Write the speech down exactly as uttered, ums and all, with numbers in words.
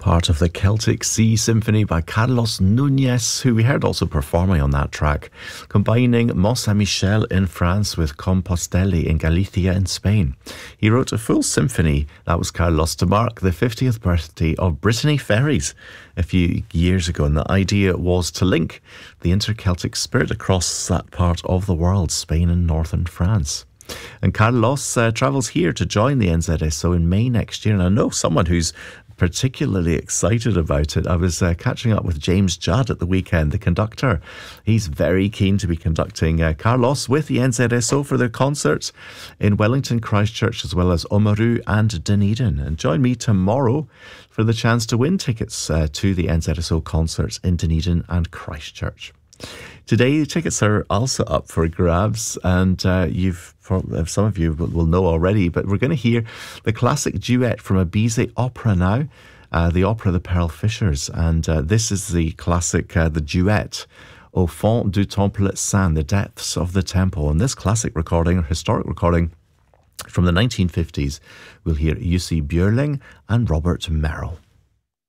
part of the Celtic Sea Symphony by Carlos Núñez, who we heard also performing on that track, combining Mont Saint-Michel in France with Compostela in Galicia in Spain. He wrote a full symphony, that was Carlos, to mark the fiftieth birthday of Brittany Ferries a few years ago, and the idea was to link the inter-Celtic spirit across that part of the world, Spain and northern France. And Carlos uh, travels here to join the N Z S O in May next year, and I know someone who's particularly excited about it. I was uh, catching up with James Judd at the weekend, the conductor. He's very keen to be conducting uh, Carlos with the N Z S O for their concerts in Wellington, Christchurch, as well as Oamaru and Dunedin. And join me tomorrow for the chance to win tickets uh, to the N Z S O concerts in Dunedin and Christchurch. Today, the tickets are also up for grabs, and uh, you've some of you will know already, but we're going to hear the classic duet from a Bizet opera now, uh, the opera The Pearl Fishers, and uh, this is the classic, uh, the duet, Au fond du temple saint, the depths of the temple. And this classic recording, or historic recording from the nineteen fifties, we'll hear Jussi Björling and Robert Merrill.